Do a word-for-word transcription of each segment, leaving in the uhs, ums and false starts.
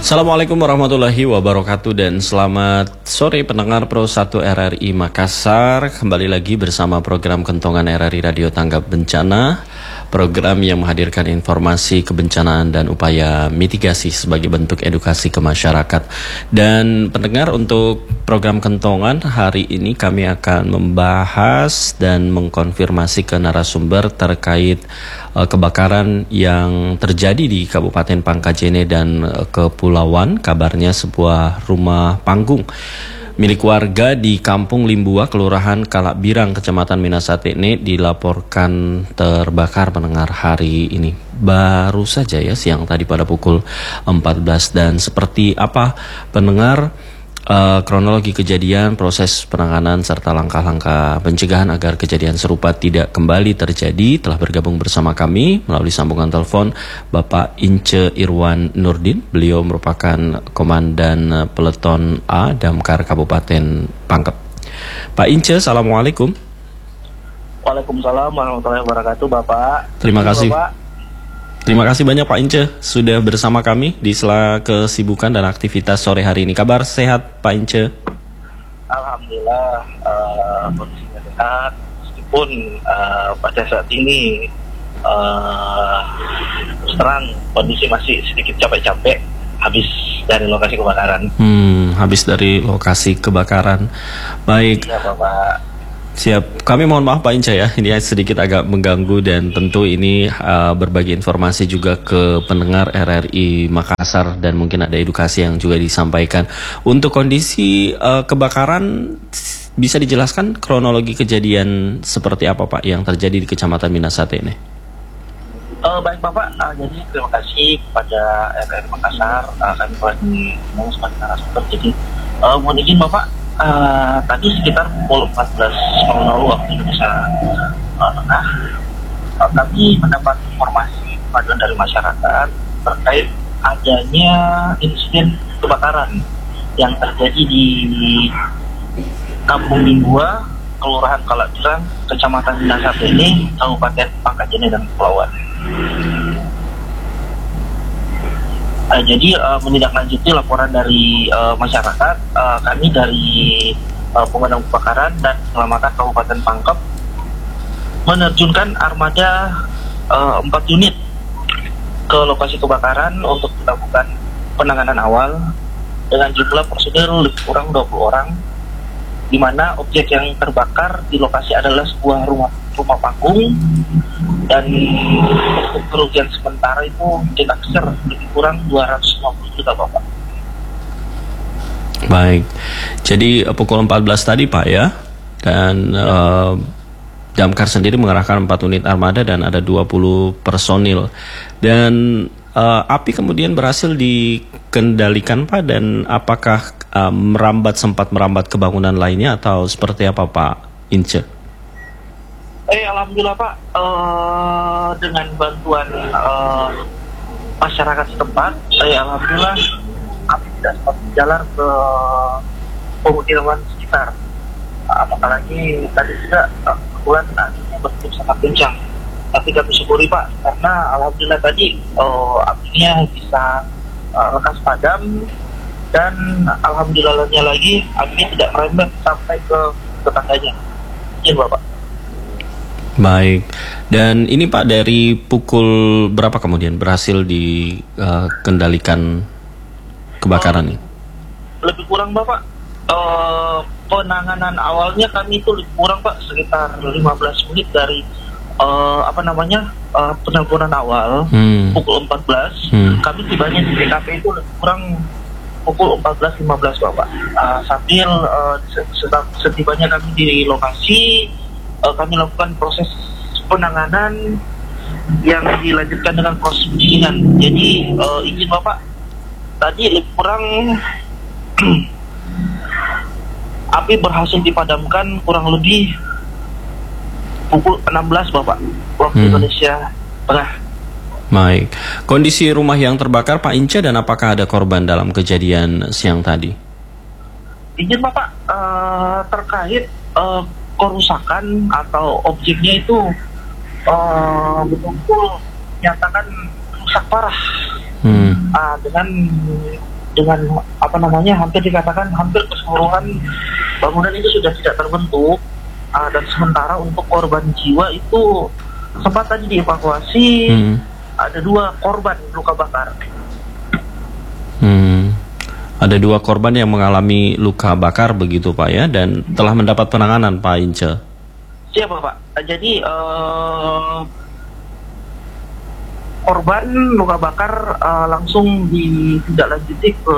Assalamualaikum warahmatullahi wabarakatuh dan selamat sore pendengar Pro satu R R I Makassar. Kembali lagi bersama program Kentongan R R I Radio Tanggap Bencana, program yang menghadirkan informasi kebencanaan dan upaya mitigasi sebagai bentuk edukasi ke masyarakat. Dan pendengar, untuk program Kentongan hari ini kami akan membahas dan mengkonfirmasi ke narasumber terkait uh, kebakaran yang terjadi di Kabupaten Pangkajene dan uh, Kepulauan. Kabarnya sebuah rumah panggung milik warga di Kampung Limbua, Kelurahan Kalakbirang, Kecamatan Minasatene dilaporkan terbakar pendengar hari ini. Baru saja ya siang tadi pada pukul empat belas. Dan seperti apa pendengar uh, kronologi kejadian, proses penanganan serta langkah-langkah pencegahan agar kejadian serupa tidak kembali terjadi, telah bergabung bersama kami melalui sambungan telepon Bapak Ince Irwan Nurdin. Beliau merupakan Komandan Peleton A Damkar Kabupaten Pangkep. Pak Ince, Assalamualaikum. Waalaikumsalam warahmatullahi wabarakatuh, Bapak. Terima kasih. Bapak. Terima kasih banyak Pak Ince sudah bersama kami di sela kesibukan dan aktivitas sore hari ini. Kabar sehat Pak Ince? Alhamdulillah uh, kondisinya sehat, meskipun uh, pada saat ini uh, terang kondisi masih sedikit capek-capek habis dari lokasi kebakaran. Hmm, habis dari lokasi kebakaran. Baik. Ya, Bapak. Siap, kami mohon maaf Pak Ince ya, ini sedikit agak mengganggu dan tentu ini uh, berbagi informasi juga ke pendengar R R I Makassar dan mungkin ada edukasi yang juga disampaikan. Untuk kondisi uh, kebakaran, bisa dijelaskan kronologi kejadian seperti apa Pak yang terjadi di Kecamatan Minasatene? Uh, baik Bapak, uh, jadi terima kasih kepada R R I Makassar, uh, kami telah diundang sebagai narasumber. Jadi uh, mohon izin Bapak, Uh, tadi sekitar pukul empat belas waktu Indonesia uh, Tengah, uh, kami mendapat informasi pengaduan dari masyarakat terkait adanya insiden kebakaran yang terjadi di Kampung Limbua, Kelurahan Kalakbirang, Kecamatan Minasatene, Kabupaten Pangkajene dan Kepulauan. Uh, jadi uh, menindaklanjuti laporan dari uh, masyarakat, uh, kami dari uh, Pemadam Kebakaran dan Penyelamatan Kabupaten Pangkep menerjunkan armada uh, empat unit ke lokasi kebakaran untuk melakukan penanganan awal dengan jumlah personil lebih kurang dua puluh orang, di mana objek yang terbakar di lokasi adalah sebuah rumah rumah panggung, dan untuk kerugian sementara itu ditaksir lebih kurang dua ratus lima puluh juta Bapak. Baik, jadi pukul empat belas tadi Pak ya, dan uh, Damkar sendiri mengerahkan empat unit armada dan ada dua puluh personil, dan uh, api kemudian berhasil dikendalikan Pak, dan apakah uh, merambat sempat merambat ke bangunan lainnya atau seperti apa Pak Ince? Eh, alhamdulillah Pak, uh, dengan bantuan uh, masyarakat setempat, eh, alhamdulillah kami tidak sempat berjalan ke pemukiman sekitar. Uh, apalagi tadi juga uh, kebetulan apinya bertutup sangat kencang. Tapi kami syukuri Pak, karena alhamdulillah tadi uh, apinya bisa uh, lekas padam, dan alhamdulillahnya lagi apinya tidak merembet sampai ke tetangganya. Izin Bapak. Baik, dan ini Pak dari pukul berapa kemudian berhasil dikendalikan uh, kebakaran ini? Uh, lebih kurang Bapak, uh, penanganan awalnya kami itu lebih kurang Pak sekitar lima belas menit dari uh, apa namanya uh, penanggulangan awal. hmm. Pukul empat belas, hmm. kami tibanya di T K P itu lebih kurang pukul empat belas lima belas Bapak. Uh, sambil uh, setibanya kami di lokasi, Uh, kami lakukan proses penanganan yang dilanjutkan dengan proses pendinginan. Jadi uh, izin Bapak, tadi lebih kurang api berhasil dipadamkan kurang lebih pukul enam belas Bapak, waktu hmm. Indonesia Tengah. Baik, kondisi rumah yang terbakar Pak Ince, dan apakah ada korban dalam kejadian siang tadi? Izin Bapak, uh, terkait uh, kerusakan atau objeknya itu uh, betul-betul nyatakan rusak parah, hmm. uh, dengan dengan apa namanya hampir dikatakan hampir keseluruhan bangunan itu sudah tidak terbentuk, uh, dan sementara untuk korban jiwa itu sempat tadi dievakuasi, hmm. ada dua korban luka bakar. Hmm. Ada dua korban yang mengalami luka bakar begitu Pak ya, dan telah mendapat penanganan Pak Ince. Siapa Pak? Jadi uh, korban luka bakar uh, langsung ditindaklanjuti ke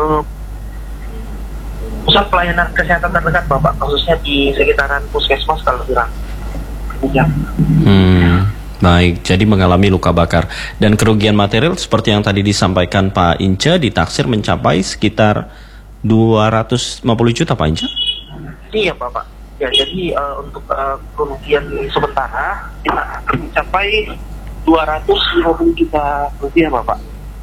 pusat pelayanan kesehatan terdekat Bapak, khususnya di sekitaran puskesmas kalau kurang. Ya. Hmm, baik, jadi mengalami luka bakar. Dan kerugian material seperti yang tadi disampaikan Pak Ince ditaksir mencapai sekitar dua ratus lima puluh juta Pak Ince? Iya Bapak. Ya, jadi uh, untuk uh, kerugian sementara kita mencapai dua ratus lima puluh juta rupiah Bapak.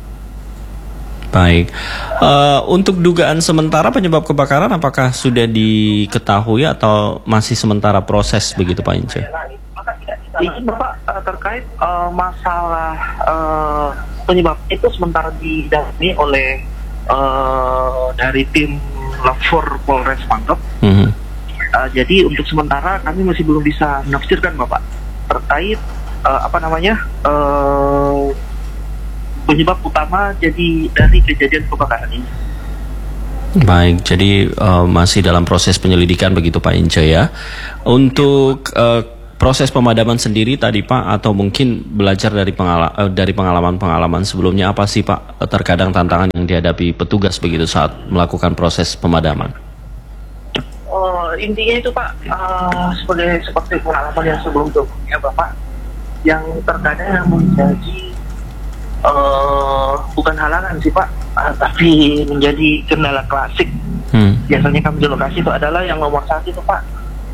Baik, uh, untuk dugaan sementara penyebab kebakaran apakah sudah diketahui atau masih sementara proses begitu Pak Ince? Ini Bapak uh, terkait uh, masalah uh, penyebab itu sementara didalami oleh uh, dari tim Lapor Polres Pangkep. Mm-hmm. uh, jadi untuk sementara kami masih belum bisa menafsirkan Bapak terkait Uh, apa namanya uh, penyebab utama jadi dari kejadian kebakaran ini. Baik, jadi uh, masih dalam proses penyelidikan begitu Pak Ince ya. Untuk uh, proses pemadaman sendiri tadi Pak, atau mungkin belajar dari pengala- uh, dari pengalaman-pengalaman sebelumnya, apa sih Pak terkadang tantangan yang dihadapi petugas begitu saat melakukan proses pemadaman? Uh, intinya itu Pak, uh, sebagai seperti pengalaman yang sebelum-sebelumnya Bapak, yang terkadang menjadi uh, bukan halangan sih Pak, uh, tapi menjadi kendala klasik. Hmm. Biasanya kami di lokasi itu adalah yang nomor satu itu Pak,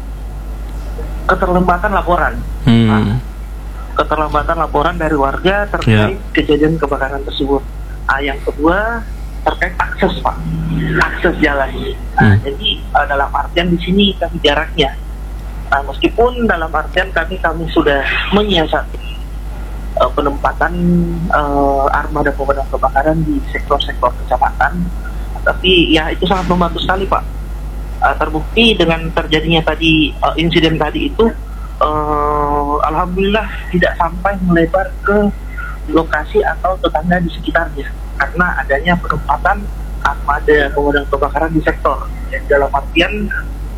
keterlambatan laporan. Hmm. Nah, keterlambatan laporan dari warga terkait yeah. kejadian kebakaran tersebut. Uh, yang kedua terkait akses Pak, akses jalan. Nah, hmm. Jadi uh, dalam artian di sini kami jaraknya. Nah, meskipun dalam artian kami kami sudah menyiasati uh, penempatan uh, armada pemadam kebakaran di sektor-sektor kecamatan, tapi ya itu sangat membantu sekali Pak. Uh, terbukti dengan terjadinya tadi uh, insiden tadi itu, uh, alhamdulillah tidak sampai melebar ke lokasi atau tetangga di sekitarnya karena adanya penempatan armada pemadam kebakaran di sektor. Dan dalam artian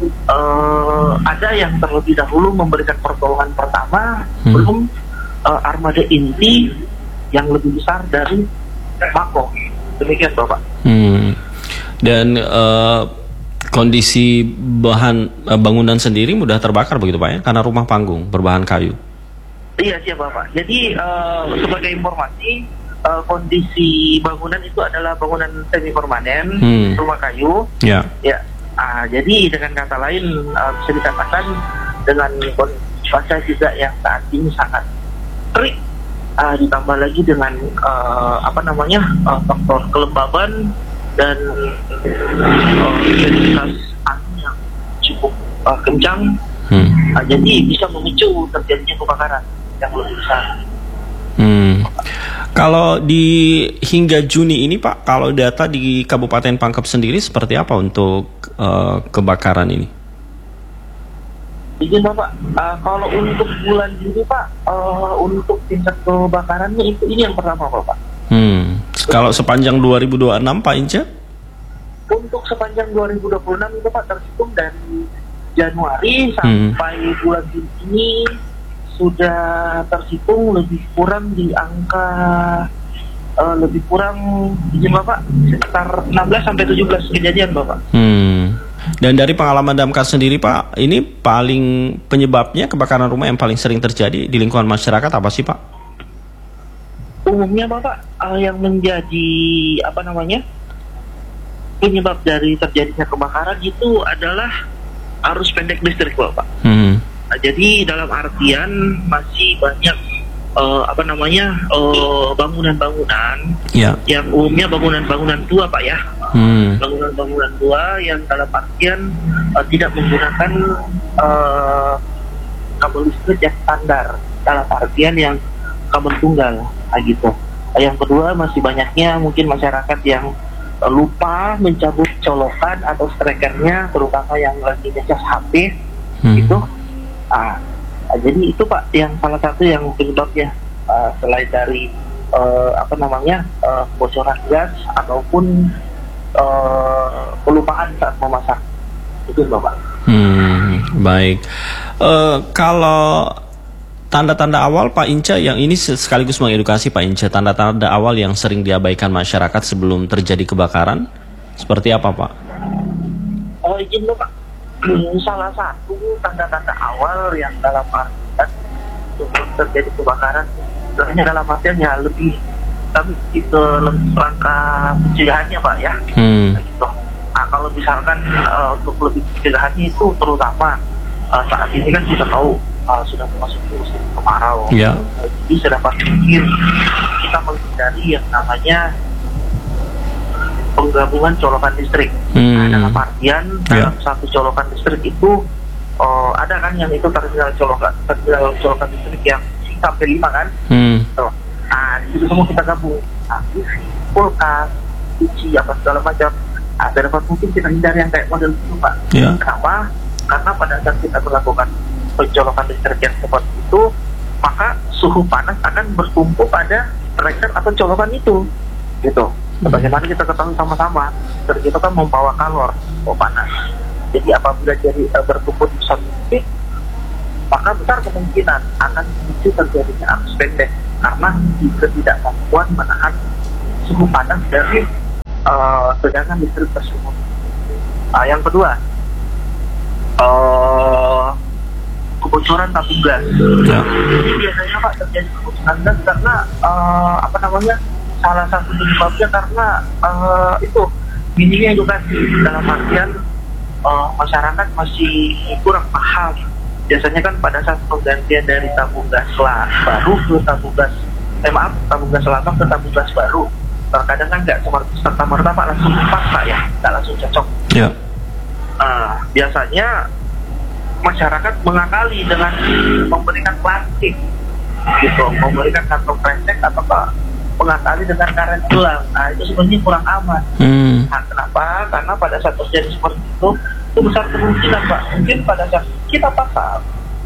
Uh, ada yang terlebih dahulu memberikan pertolongan pertama hmm. belum uh, armada inti yang lebih besar dari Mako. Demikian Bapak. Hmm. Dan uh, kondisi bahan uh, bangunan sendiri mudah terbakar begitu Pak ya, karena rumah panggung berbahan kayu. Iya siap Bapak. Jadi uh, sebagai informasi, uh, kondisi bangunan itu adalah bangunan semi permanen, hmm. rumah kayu. Ya. Yeah. Ya. Ah, jadi dengan kata lain uh, bisa dikatakan dengan cuaca juga yang saat ini sangat terik, uh, ditambah lagi dengan uh, apa namanya uh, faktor kelembaban dan intensitas uh, angin yang cukup uh, kencang, hmm. uh, jadi bisa memicu terjadinya kebakaran yang lebih besar. Hmm. Kalau di hingga Juni ini Pak, kalau data di Kabupaten Pangkep sendiri seperti apa untuk uh, kebakaran ini? Izin Bapak, uh, kalau untuk bulan Juni Pak, uh, untuk tingkat kebakarannya itu ini yang pertama Bapak. Hmm. Kalau sepanjang dua ribu dua puluh enam Pak Ince? Untuk sepanjang dua ribu dua puluh enam itu Pak terhitung dari Januari sampai hmm. bulan Juni ini sudah terhitung lebih kurang di angka uh, lebih kurang izin Bapak sekitar enam belas sampai tujuh belas kejadian Bapak. Hmm. Dan dari pengalaman Damkar sendiri Pak, ini paling penyebabnya kebakaran rumah yang paling sering terjadi di lingkungan masyarakat apa sih Pak? Umumnya Bapak uh, yang menjadi apa namanya penyebab dari terjadinya kebakaran itu adalah arus pendek listrik Bapak. Hmm. Nah, jadi dalam artian masih banyak uh, apa namanya uh, bangunan-bangunan yeah. yang umumnya bangunan-bangunan tua Pak ya, hmm. bangunan-bangunan tua yang dalam artian uh, tidak menggunakan uh, kabel listrik yang standar, dalam artian yang kabel tunggal, nah, gitu. Yang kedua masih banyaknya mungkin masyarakat yang lupa mencabut colokan atau strikernya, terutama yang lagi ngecas H P Hmm. itu. Ah, jadi itu Pak yang salah satu yang penyebabnya, uh, selain dari uh, apa namanya uh, bocoran gas ataupun uh, kelupaan saat memasak. Itu Bapak. Hmm, baik. Uh, kalau tanda-tanda awal Pak Inca yang ini sekaligus mengedukasi Pak Inca, tanda-tanda awal yang sering diabaikan masyarakat sebelum terjadi kebakaran seperti apa Pak? Oh izin Bapak. Salah satu tanda-tanda awal yang dalam artian sebelum terjadi kebakaran, sebenarnya dalam artian ya lebih kami ke langkah pencegahannya Pak ya. Hmm. Gitu. Nah, kalau misalkan uh, untuk lebih pencegahannya itu terutama uh, saat ini kan kita tahu uh, sudah memasuki musim kemarau. Ya. Uh, jadi sedapat mungkin kita menghindari yang namanya penggabungan colokan listrik. Hmm. Nah, dalam artian Ya. dalam satu colokan listrik itu uh, ada kan yang itu terminal colokan terminal colokan listrik yang sampai lima kan. Hmm. Tuh. Nah, itu semua kita gabung. Nah, T V, kulkas, cuci apa segala macam. Nah, dapat mungkin kita hindari yang kayak model itu Pak. Ya. Kenapa? Karena pada saat kita melakukan pencolokan listrik yang seperti itu, maka suhu panas akan berkumpul pada striker atau colokan itu, gitu. Sebagaimana kita ketahui sama-sama, listrik itu kan membawa kalor, membawa panas. Jadi apabila jadi uh, berkumpul di satu titik, maka besar kemungkinan akan memicu terjadinya arus pendek karena ketidakmampuan menahan suhu panas dari uh, tegangan listrik tersebut. Uh, yang kedua, uh, kebocoran tabung gas. Ya. Ini biasanya Pak terjadi kebocoran gas karena uh, apa namanya salah satu penyebabnya karena uh, itu minimnya edukasi dalam artian uh, masyarakat masih kurang paham. Biasanya kan pada saat penggantian dari tabung gas lah baru ke tabung gas, eh maaf tabung gas lama ke tabung gas baru, terkadang kan nggak serta merta Pak langsung dipaksa ya, nggak langsung cocok. Ya. Uh, biasanya masyarakat mengakali dengan memberikan plastik, gitu, memberikan kantong kresek atau apa, mengakali dengan karet gelang. Nah itu sebenarnya kurang aman. Hmm. Nah, kenapa? Karena pada saat terjadi seperti itu, itu besar kemungkinan Pak. Mungkin pada saat kita pasang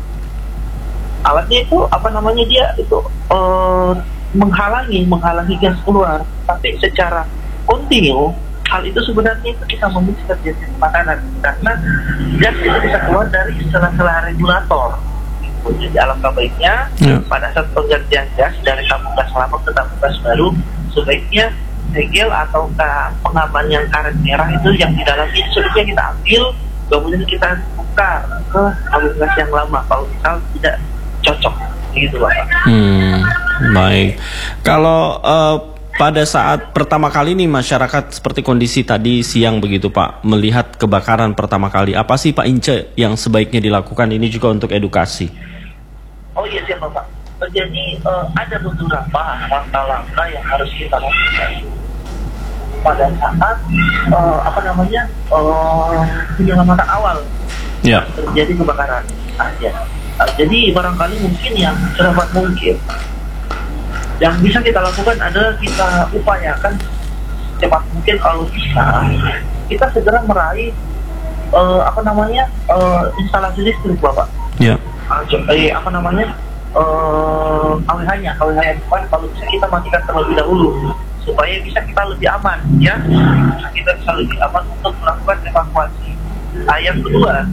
alatnya itu apa namanya dia itu uh, menghalangi menghalangi gas keluar, tapi secara kontinu hal itu sebenarnya itu kita memicu terjadi kebakaran karena gas itu bisa keluar dari sela-sela regulator. Jadi alangkah baiknya Ya. pada saat penggantian gas dari tabung gas lama ke tabung gas baru, sebaiknya segel atau pengaman yang karet merah itu yang di dalamnya sebaiknya kita ambil, kemudian kita buka ke tabung gas yang lama kalau misal tidak cocok, gitu Pak. Hmm, baik. Kalau uh, pada saat pertama kali nih masyarakat seperti kondisi tadi siang begitu Pak, melihat kebakaran pertama kali, apa sih Pak Ince yang sebaiknya dilakukan ini juga untuk edukasi? Oh iya siapa Pak. Jadi uh, ada beberapa langkah-langkah yang harus kita lakukan pada saat uh, apa namanya uh, penyelamatan awal Ya. terjadi kebakaran. Nah, ya. Uh, jadi barangkali mungkin yang sedapat mungkin yang bisa kita lakukan adalah kita upayakan cepat mungkin kalau bisa kita segera meraih uh, apa namanya uh, instalasi listrik Bapak. Ya. Uh, eh, apa namanya uh, A W H-nya, A W H yang depan kalau bisa kita matikan terlebih dahulu supaya bisa kita lebih aman, ya, kita bisa lebih aman untuk melakukan evakuasi. Nah, yang kedua,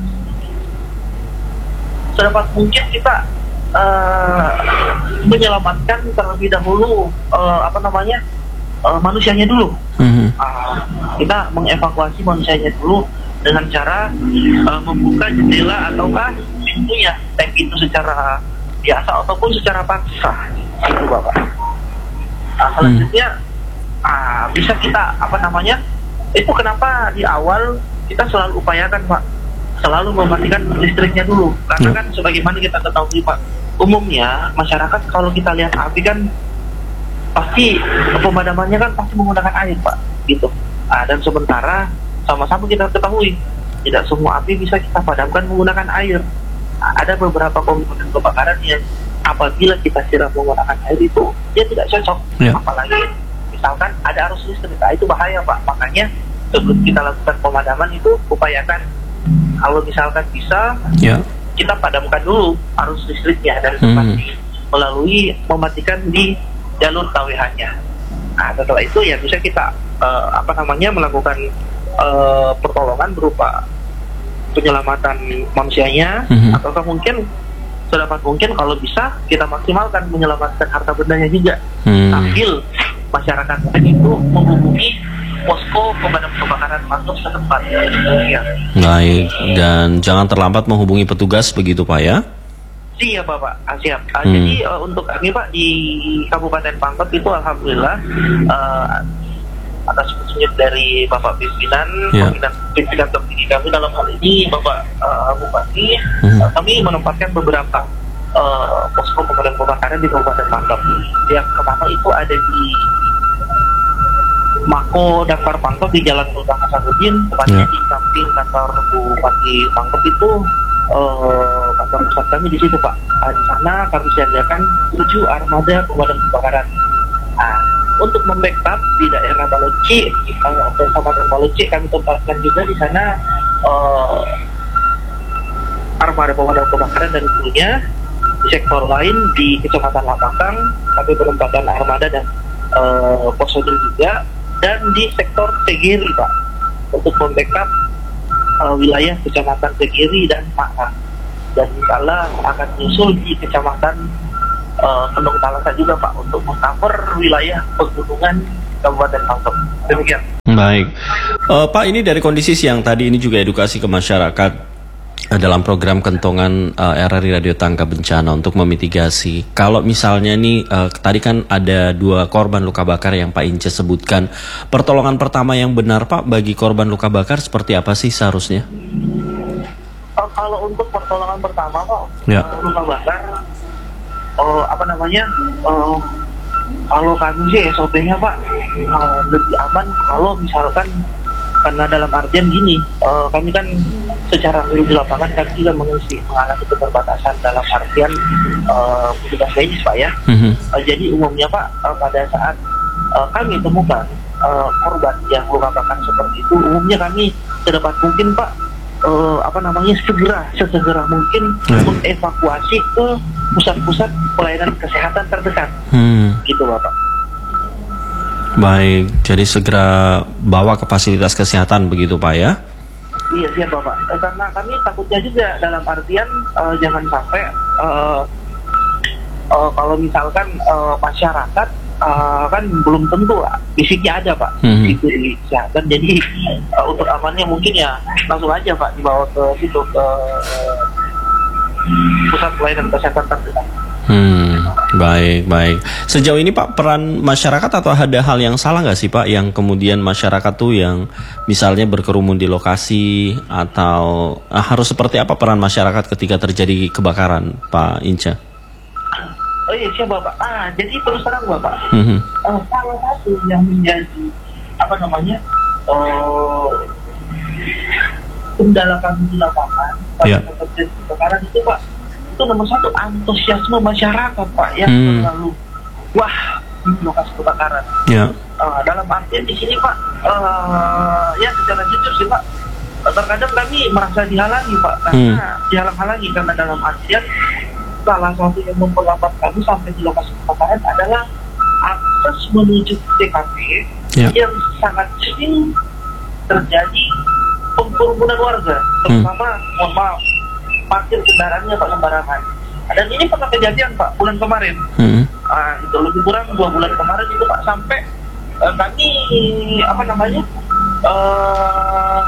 sedapat mungkin kita uh, menyelamatkan terlebih dahulu uh, apa namanya uh, manusianya dulu. Mm-hmm. Uh, kita mengevakuasi manusianya dulu dengan cara uh, membuka jendela ataukah pintunya, baik itu secara biasa ataupun secara paksa, itu Bapak. Nah, selanjutnya hmm. uh, bisa kita apa namanya? Itu kenapa di awal kita selalu upayakan Pak, selalu mematikan listriknya dulu, karena kan sebagaimana kita ketahui Pak, umumnya masyarakat kalau kita lihat api kan pasti pemadamannya kan pasti menggunakan air Pak, gitu. Uh, dan sementara sama-sama kita ketahui tidak semua api bisa kita padamkan menggunakan air. Nah, ada beberapa komponen kebakaran yang apabila kita siram menggunakan air itu dia tidak cocok, ya. Apalagi misalkan ada arus listrik, nah itu bahaya Pak. Makanya sebelum kita lakukan pemadaman itu upayakan kalau misalkan bisa Ya. kita padamkan dulu arus listriknya dari tempat Hmm. melalui mematikan di jalur K W H-nya. Nah setelah itu ya bisa kita uh, apa namanya melakukan uh, pertolongan berupa penyelamatan manusianya, Mhm. ataukah mungkin sedapat mungkin kalau bisa kita maksimalkan menyelamatkan harta bendanya juga, Hmm. sambil masyarakat itu menghubungi posko pemadam kebakaran Pangkep setempat. Ya. Baik, dan jangan terlambat menghubungi petugas begitu Pak ya? Siap Bapak, ah, siap. Ah, Hmm. Jadi uh, untuk kami Pak di Kabupaten Pangkep itu alhamdulillah uh, atas petunjuk dari Bapak pimpinan, Ya. pimpinan pimpinan tertinggi kami dalam hal ini Bapak uh, Bupati, Hmm. uh, kami menempatkan beberapa uh, posko pemadam kebakaran di Kabupaten Pangkep. Yang pertama itu ada di Mako Dakar Pangkep di Jalan Sultan Hasanuddin, tepatnya Ya. di samping kantor Bupati Pangkep itu uh, kantor pusat kami di situ Pak. Nah, di sana kami sediakan tujuh armada pemadam kebakaran. Nah, untuk membackup di daerah Baloci, uh, bersama dengan Baloci kami tempatkan juga di sana uh, armada pemadam kebakaran dan krunya. Di sektor lain di Kecamatan Lapakang kami penempatan armada dan uh, personil juga, dan di sektor Tegiri Pak untuk membackup uh, wilayah Kecamatan Tegiri dan Maka, dan insya akan menyusul di Kecamatan uh, Kendong Talasa juga Pak untuk mengcover wilayah pegunungan Kabupaten Pangkep. Demikian. Baik, Eh, Pak, ini dari kondisi siang tadi ini juga edukasi ke masyarakat eh, dalam program kentongan eh, R R I Radio Tangga Bencana untuk memitigasi. Kalau misalnya nih eh, tadi kan ada dua korban luka bakar yang Pak Ince sebutkan. Pertolongan pertama yang benar Pak bagi korban luka bakar seperti apa sih seharusnya? Uh, kalau untuk pertolongan pertama Pak, Ya. uh, luka bakar, uh, apa namanya? Uh, kalau kami sih S O P-nya Pak uh, lebih aman kalau misalkan, karena dalam artian gini, uh, kami kan secara real di lapangan kami juga mengisi mengalami keterbatasan dalam artian uh, petugas medis Pak ya. Mhm. Uh, jadi umumnya Pak uh, pada saat uh, kami temukan uh, korban yang luka bakar seperti itu, umumnya kami sedapat mungkin Pak uh, apa namanya segera sesegera mungkin Ya. mengevakuasi ke pusat-pusat pelayanan kesehatan terdekat, Hmm. gitu Bapak. Baik, jadi segera bawa ke fasilitas kesehatan begitu Pak ya? Iya siap Bapak. Eh, karena kami takutnya juga dalam artian eh, jangan sampai eh, eh, kalau misalkan eh, masyarakat eh, kan belum tentu fisiknya ada Pak, Mhm. fisik di kesehatan. Jadi eh, untuk amannya mungkin ya langsung aja Pak dibawa ke situ ke eh, pusat pelayanan kesehatan terdekat. Hmm, baik, baik. Sejauh ini Pak, peran masyarakat atau ada hal yang salah nggak sih Pak, yang kemudian masyarakat tuh yang misalnya berkerumun di lokasi, atau ah, harus seperti apa peran masyarakat ketika terjadi kebakaran Pak Inca? Oh iya siap Bapak. Ah jadi terus terang Bapak. Mhm. Uh, salah satu yang menjadi apa namanya uh, kendala kami di lapangan pada Ya. terjadi kebakaran itu Pak, itu nomor satu antusiasme masyarakat Pak yang Hmm. selalu wah di lokasi kebakaran. Ya. Uh, dalam artian di sini Pak, uh, ya secara jujur sih Pak, uh, terkadang kami merasa dihalangi Pak, karena dihalang-halangi karena dalam artian salah satu yang memperlambat kami sampai di lokasi kebakaran adalah akses menuju T K P Ya. yang sangat sering terjadi kerumunan warga, terutama mohon maaf parkir kendaraannya Pak sembarangan. Dan ini pernah kejadian Pak bulan kemarin. Hmm. Ah, itu lebih kurang dua bulan kemarin itu Pak, sampai eh, kami apa namanya eh,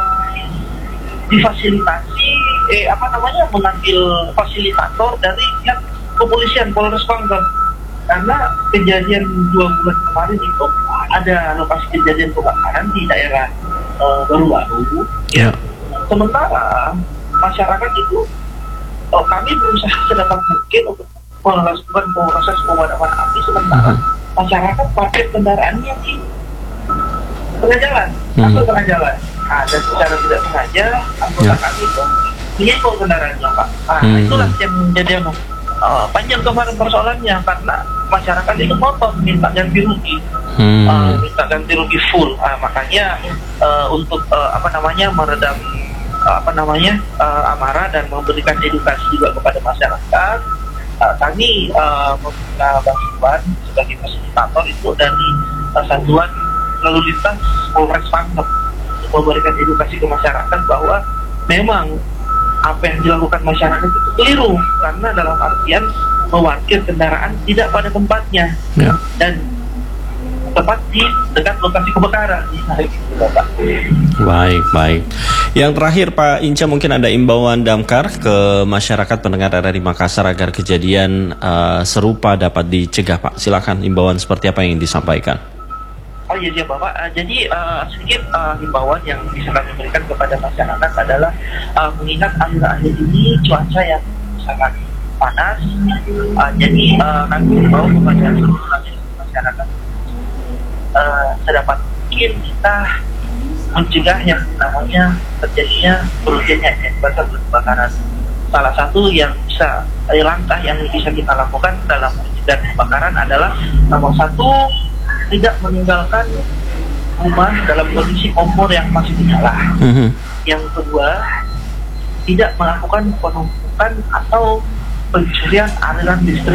difasilitasi eh apa namanya mengambil fasilitator dari pihak kepolisian Polres Pangkep, karena kejadian dua bulan kemarin itu ada lokasi kejadian kebakaran di daerah eh, Baru-Baru. Ya. Sementara masyarakat itu oh, kami berusaha sedapat mungkin untuk melakukan proses pemadaman api, sementara masyarakat parkir kendaraannya di tengah jalan Hmm. atau tengah jalan. Nah, dan secara tidak sengaja anggota Ya. kami itu menyenggol kendaraannya Pak. Nah, Hmm. itulah yang menjadi uh, panjang kemarin persoalannya, karena masyarakat itu motor minta ganti rugi hmm. uh, minta ganti rugi full. Uh, makanya uh, untuk uh, apa namanya meredam uh, apa namanya uh, amarah dan memberikan edukasi juga kepada masyarakat, uh, kami uh, meminta bantuan sebagai fasilitator itu dari uh, satuan lalu lintas Polres Pangkep untuk memberikan edukasi ke masyarakat bahwa memang apa yang dilakukan masyarakat itu keliru, karena dalam artian meparkir kendaraan tidak pada tempatnya ya. dan tepat di dekat lokasi kebakaran. Nah, gitu, Bapak. Baik, baik. Yang terakhir Pak Inca, mungkin ada imbauan damkar ke masyarakat pendengar R R I Makassar agar kejadian uh, serupa dapat dicegah, Pak. Silakan, imbauan seperti apa yang ingin disampaikan? Oh iya siap Bapak. Uh, jadi uh, sedikit uh, himbauan yang bisa kami berikan kepada masyarakat adalah uh, mengingat akhir-akhir ini cuaca yang sangat panas. Uh, jadi uh, kami himbau kepada seluruh masyarakat uh, sedapat mungkin kita mencegah yang namanya terjadinya kerugian akibat kebakaran. Salah satu yang bisa eh, langkah yang bisa kita lakukan dalam mencegah kebakaran adalah nomor satu, tidak meninggalkan rumah dalam kondisi kompor yang masih menyala. Mm-hmm. Yang kedua, tidak melakukan penumpukan atau pencurian aliran listrik.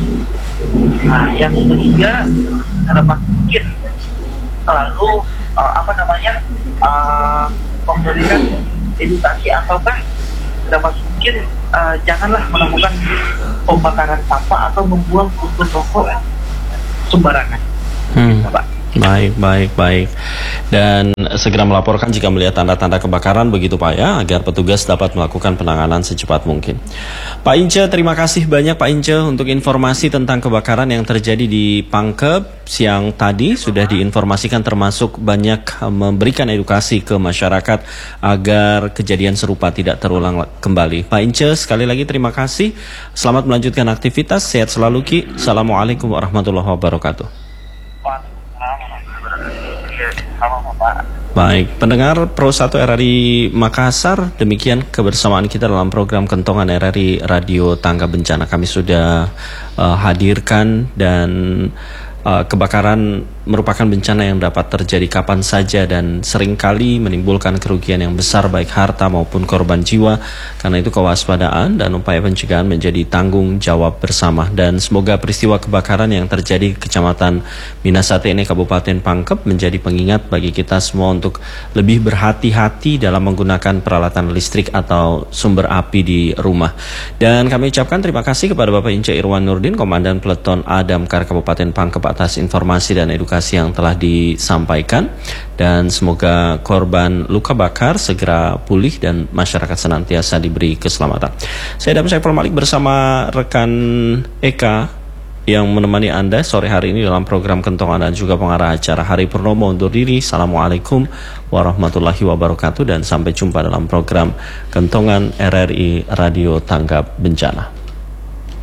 Nah, yang ketiga, dapat mungkin selalu uh, apa namanya uh, memberikan edukasi ataukah dapat mungkin uh, janganlah melakukan pembakaran sampah atau membuang puntung rokok sembarangan. Hmm. Baik, baik, baik. Dan segera melaporkan jika melihat tanda-tanda kebakaran, begitu Pak ya, agar petugas dapat melakukan penanganan secepat mungkin. Pak Ince, terima kasih banyak Pak Ince untuk informasi tentang kebakaran yang terjadi di Pangkep siang tadi. Sudah diinformasikan, termasuk banyak memberikan edukasi ke masyarakat agar kejadian serupa tidak terulang kembali. Pak Ince, sekali lagi terima kasih. Selamat melanjutkan aktivitas, sehat selalu Ki. Assalamualaikum warahmatullahi wabarakatuh. Baik, pendengar Pro satu R R I Makassar, demikian kebersamaan kita dalam program Kentongan R R I Radio Tangga Bencana. Kami sudah uh, hadirkan dan uh, kebakaran merupakan bencana yang dapat terjadi kapan saja dan seringkali menimbulkan kerugian yang besar baik harta maupun korban jiwa. Karena itu kewaspadaan dan upaya pencegahan menjadi tanggung jawab bersama. Dan semoga peristiwa kebakaran yang terjadi di Kecamatan Minasate ini Kabupaten Pangkep menjadi pengingat bagi kita semua untuk lebih berhati-hati dalam menggunakan peralatan listrik atau sumber api di rumah. Dan kami ucapkan terima kasih kepada Bapak Ince Irwan Nurdin, Komandan Peleton A Damkar Kabupaten Pangkep atas informasi dan edukasi yang telah disampaikan, dan semoga korban luka bakar segera pulih dan masyarakat senantiasa diberi keselamatan. Saya Dam Saiful Malik bersama rekan Eka yang menemani Anda sore hari ini dalam program Kentongan dan juga pengarah acara Hari Purnomo undur diri. Assalamualaikum warahmatullahi wabarakatuh dan sampai jumpa dalam program Kentongan R R I Radio Tanggap Bencana.